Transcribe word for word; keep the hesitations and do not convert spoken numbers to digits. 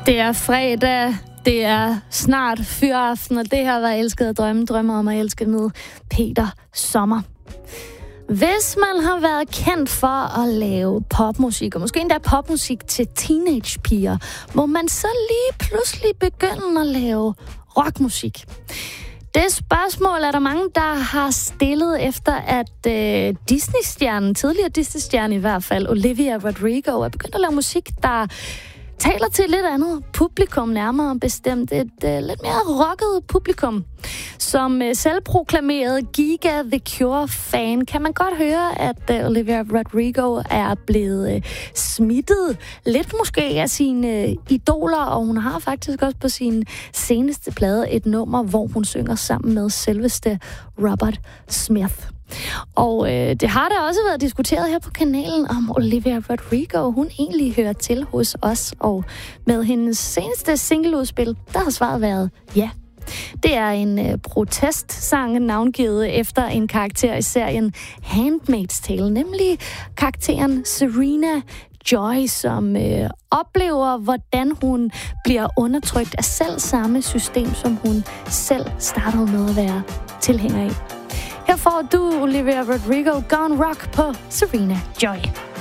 Det er fredag, det er snart fyraften, og det har været elsket at drømme, drømmer om at elske med Peter Sommer. Hvis man har været kendt for at lave popmusik, og måske endda popmusik til teenagepiger, må man så lige pludselig begynde at lave rockmusik. Det spørgsmål er der mange, der har stillet efter, at øh, Disney-stjernen, tidligere Disney-stjerne i hvert fald, Olivia Rodrigo, er begyndt at lave musik, der taler til et lidt andet publikum, nærmere bestemt et uh, lidt mere rocket publikum. Som uh, selvproklameret Giga The Cure-fan kan man godt høre, at uh, Olivia Rodrigo er blevet uh, smittet lidt måske af sine uh, idoler, og hun har faktisk også på sin seneste plade et nummer, hvor hun synger sammen med selveste Robert Smith. Og øh, det har da også været diskuteret her på kanalen, om Olivia Rodrigo, hun egentlig hører til hos os. Og med hendes seneste singleudspil, der har svaret været ja. Det er en øh, protestsang navngivet efter en karakter i serien Handmaid's Tale, nemlig karakteren Serena Joy, som øh, oplever, hvordan hun bliver undertrykt af selv samme system, som hun selv startede med at være tilhænger af. Her får du Olivia Rodrigo, Gone Rock på Serena Joy.